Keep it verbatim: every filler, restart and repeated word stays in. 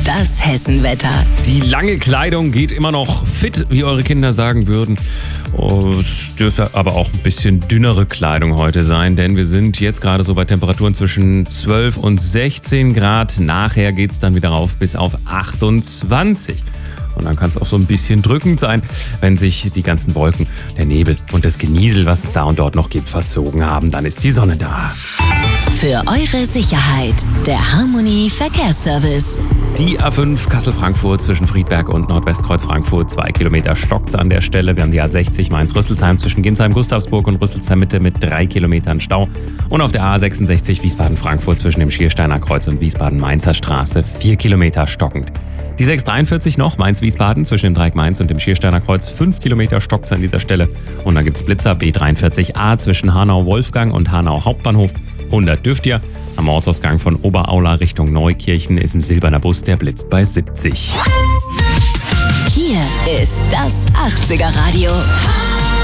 Das Hessenwetter. Die lange Kleidung geht immer noch fit, wie eure Kinder sagen würden. Oh, es dürfte aber auch ein bisschen dünnere Kleidung heute sein, denn wir sind jetzt gerade so bei Temperaturen zwischen zwölf und sechzehn Grad. Nachher geht es dann wieder rauf bis auf achtundzwanzig. Und dann kann es auch so ein bisschen drückend sein, wenn sich die ganzen Wolken, der Nebel und das Geniesel, was es da und dort noch gibt, verzogen haben. Dann ist die Sonne da. Für eure Sicherheit, der Harmony Verkehrsservice. Die A fünf Kassel-Frankfurt zwischen Friedberg und Nordwestkreuz Frankfurt. Zwei Kilometer stockt's an der Stelle. Wir haben die A sechzig Mainz-Rüsselsheim zwischen Ginsheim-Gustavsburg und Rüsselsheim-Mitte mit drei Kilometern Stau. Und auf der A sechsundsechzig Wiesbaden-Frankfurt zwischen dem Schiersteiner Kreuz und Wiesbaden-Mainzer Straße vier Kilometer stockend. Die sechs dreiundvierzig noch, Mainz-Wiesbaden, zwischen dem Dreieck Mainz und dem Schiersteiner Kreuz, fünf Kilometer stockt's an dieser Stelle. Und dann gibt's Blitzer B dreiundvierzig A zwischen Hanau-Wolfgang und Hanau Hauptbahnhof. hundert dürft ihr. Am Ortsausgang von Oberaula Richtung Neukirchen ist ein silberner Bus, der blitzt bei siebzig. Hier ist das achtziger Radio.